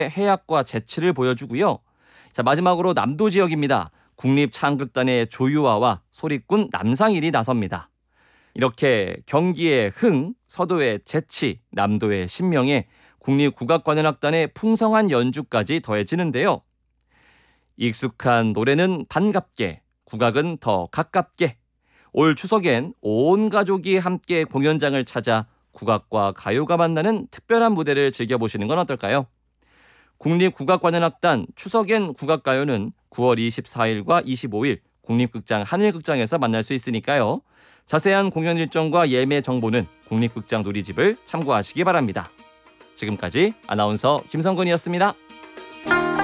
해악과 재치를 보여주고요. 자, 마지막으로 남도 지역입니다. 국립창극단의 조유아와 소리꾼 남상일이 나섭니다. 이렇게 경기의 흥, 서도의 재치, 남도의 신명에 국립국악관현악단의 풍성한 연주까지 더해지는데요. 익숙한 노래는 반갑게, 국악은 더 가깝게. 올 추석엔 온 가족이 함께 공연장을 찾아 국악과 가요가 만나는 특별한 무대를 즐겨보시는 건 어떨까요? 국립국악관현악단 추석엔 국악가요는 9월 24일과 25일 국립극장 하늘극장에서 만날 수 있으니까요. 자세한 공연 일정과 예매 정보는 국립극장 누리집을 참고하시기 바랍니다. 지금까지 아나운서 김성근이었습니다.